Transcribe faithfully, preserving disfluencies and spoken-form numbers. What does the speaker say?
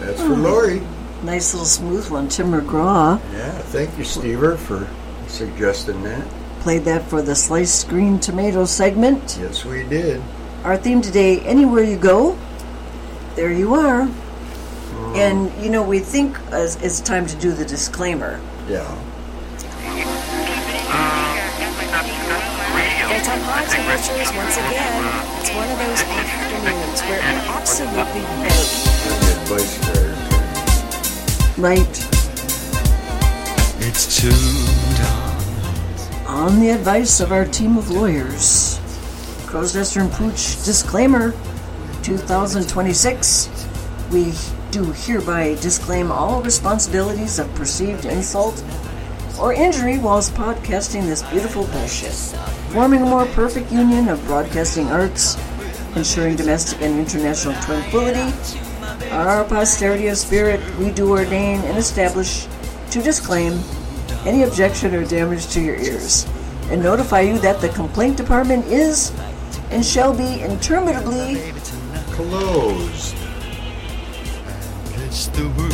That's for Lori. Nice little smooth one, Tim McGraw. Yeah, thank you, Stever, for suggesting that. Played that for the sliced green tomato segment. Yes, we did. Our theme today, anywhere you go, there you are. Mm. And, you know, we think it's, it's time to do the disclaimer. Yeah. Daytime Hives and Butchers, once again, it's one of those afternoons where it absolutely knows. Advice there. Right. It's tuned on. On the advice of our team of lawyers. Crow's Nester and Pooch disclaimer twenty twenty-six. We do hereby disclaim all responsibilities of perceived insult or injury whilst podcasting this beautiful bullshit. Forming a more perfect union of broadcasting arts, ensuring domestic and international tranquility, our posterity of spirit, we do ordain and establish to disclaim any objection or damage to your ears, and notify you that the complaint department is and shall be interminably closed. It's the word.